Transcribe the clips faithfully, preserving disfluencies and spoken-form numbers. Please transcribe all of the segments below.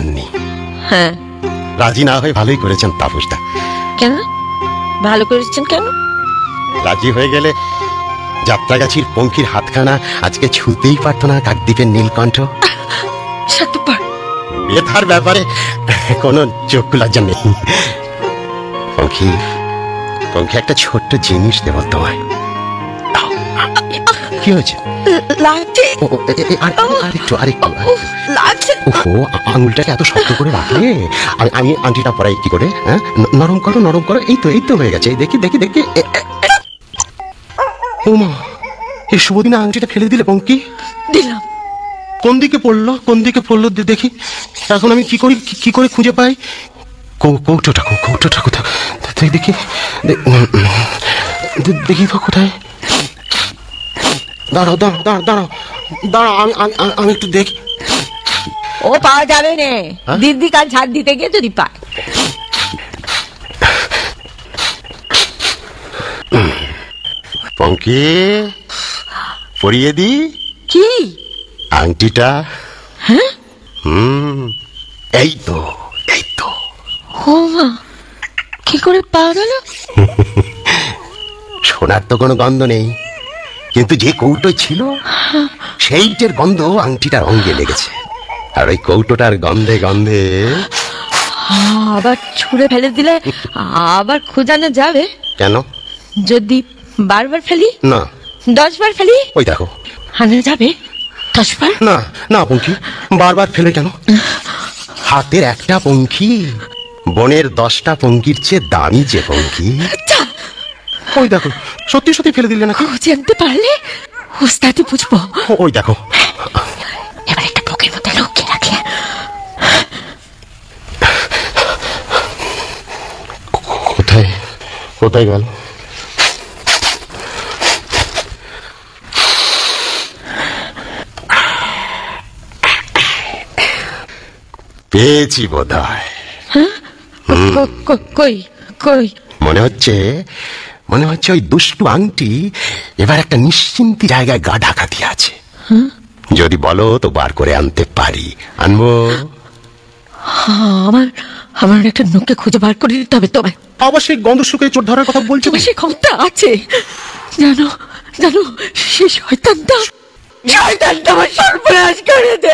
পাননি। হ্যাঁ, রাজি না হয়ে ভালোই করেছেন তাপসদা। কেন ভালো করেছেন? কেন রাজি হয়ে গেলে যাত্রাগাছির পঙ্খির হাতখানা আজকে ছুতেই পারত না কাকদ্বীপের নীলকণ্ঠ। স্বার্থপর। এটার ব্যাপারে কোনো চোখ লজ্জা নেই। পঙ্খি, পঙ্খি একটা ছোট্ট জিনিস দেব তোমায়। কি হয়েছে? লাগছে। আরেকটু আরেকটু লাগছে। ওহো, আঙুলটাকে এত শক্ত করে রাখলে আমি আংটিটা পরাই কি করে? হ্যাঁ, নরম করো নরম করো। এই তো এই তো হয়ে গেছে। দেখি দেখি দেখি। ও মা, এই শুভ দিনে আংটিটা ফেলে দিলে পঙ্কি? দিলাম। কোন দিকে পড়লো? কোন দিকে পড়লো দেখি। এখন আমি কি করি, কি করে খুঁজে পাই? কৌটোটা কৌটোটা কোথায় দেখি দেখি তো কোথায়। দাঁড়াও দাঁড়াও দাঁড়াও দাঁড়াও দাঁড়াও আমি আমি একটু দেখি। ও পাওয়া যাবে না, দিদি কাল ছাড় দিতে গিয়ে যদি পায়। পঙ্কি, পরিয়ে দি কি আংটিটা? হ্যাঁ, হুম, এই তো এই তো। ও মা, কি করে পাওয়া গেল? সোনার তো কোনো গন্ধ নেই, কিন্তু যে কৌটো ছিল সেইটার গন্ধ আংটিটার অঙ্গে লেগেছে। আর ওই কৌটোটার গন্ধে গন্ধে আবার ছুঁড়ে ফেলে দিলে আবার খোঁজানো যাবে? কেন? যদি বারবার ফেলি? না, দশ বার ফেলি? ওই দেখো, আনা যাবে দশ বার? না না পঙ্খি, বারবার ফেলে কেন? হাতের একটা পঙ্খি বনের দশটা পঙ্খির চেয়ে দামি যে পঙ্খি। ওই দেখো, সত্যি সত্যি ফেলে দিলে নাকি? খুঁজে আনতে পারলে ওস্তাদি বুঝবো। ওই দেখো, এবার একটা পকের মধ্যে লুকিয়ে রাখলে। কোথায় কোথায় গেল? পেয়েছি বোধ হয়। কই কই? মনে হচ্ছে মনে হচ্ছে ওই দুষ্টু আংটি এবার একটা নিশ্চিন্তি জায়গায় গা ঢাকা দিয়ে আছে। যদি বলো তো বার করে আনতে পারি। আনবো? আমার আমার একটা নোকে খুঁজে বার করে দিতে হবে তোমায়। অবশ্যই গন্ধ শুকে চোর ধরার কথা বলছো। সে ক্ষমতা আছে জানো? জানো সে শয়তানটা শয়তানটা আমার সর্বনাশ করে দে।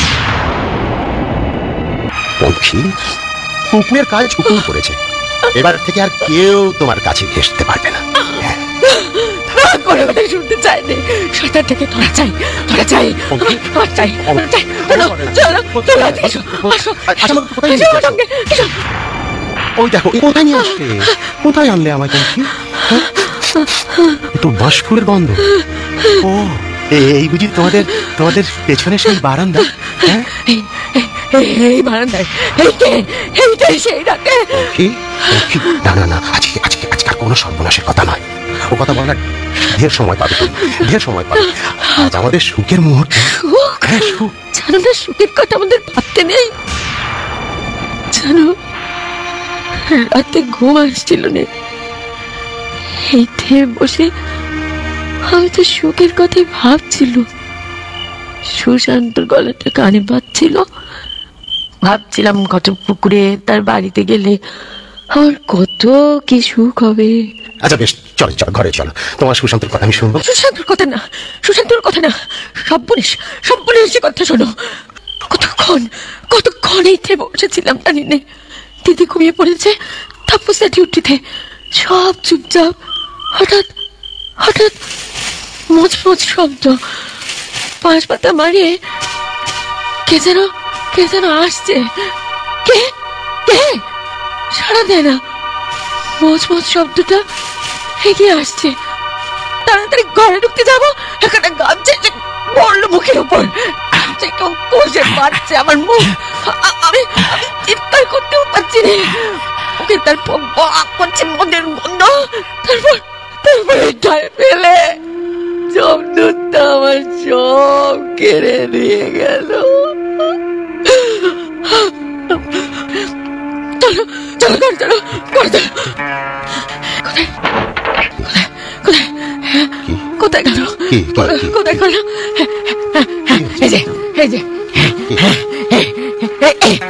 পঙ্খি, পুকুরের কাজ পুকুর করেছে, এবার থেকে আর কেউ তোমার কাছে ঘেঁষতে পারবে না। কোনো কথা শুনতে চাই না। শয়তানটাকে ধরা চাই, ধরা চাই, ধরা চাই, ধরা চাই। চলো চলো চলো, এসো আসো আমার সঙ্গে এসো। ওই দেখো, কোথায় নিয়ে আসলে? কোথায় আনলে আমায় পঙ্খি? তো বাঁশফুলের গন্ধ। ও, এই বুঝি তোমাদের তোমাদের পেছনে সেই বারান্দা? হ্যাঁ, এই বারান্দায় এইটাই সেই রাতে। কি? না না না, আজকে আজকে আজকে আর কোনো সর্বনাশের কথা নয়। ও কথা বলার ঢের সময় পাবে, ঢের সময় পাবে। আজ আমাদের সুখের মুহূর্ত। জানো না, সুখের কথা আমাদের ভাবতে নেই। জানো, রাতে ঘুম আসছিল না, এইতে বসে আমি তো সুখের কথাই ভাবছিল। সুশান্তর গলাটা কানে বাজছিল, ভাবছিলাম কত পুকুরে তার বাড়িতে গেলে আমার কত কি সুখ হবে। আচ্ছা বেশ, চল চল ঘরে চলো, তোমার সুশান্তর কথা আমি শুনবো। সুশান্তর কথা না, সুশান্তর কথা না, সব বলিস সব বলিস সে কথা শোনো। কতক্ষণ কতক্ষণ এইতে বসেছিলাম জানি না। দিদি ঘুমিয়ে পড়েছে, তাপসা ডিউটিতে, সব চুপচাপ। হঠাৎ হঠাৎ মচমচ শব্দ, পাঁচ পাতা মারিয়ে কে যেন কে যেন আসছে। কে কে সাড়া দেয় না। মচমচ শব্দটা এগিয়ে আসছে। তাড়াতাড়ি ঘরে ঢুকতে যাবো, এখানে গামছা এসে পড়লো মুখের উপর। কেউ কষে পাচ্ছে আমার মুখ। আমি আমি চিৎকার করতেও পারছি না। ওকে তারপর বক করছে মদের গন্ধ। তারপর তারপরে ঠায় ফেলে শব্দটা আমার সব কেড়ে নিয়ে গেল। চলো চলো ঘর চলো ঘর চলো। কোথায় কোথায় কোথায় গেল? কোথায় গেল? এই যে এই যে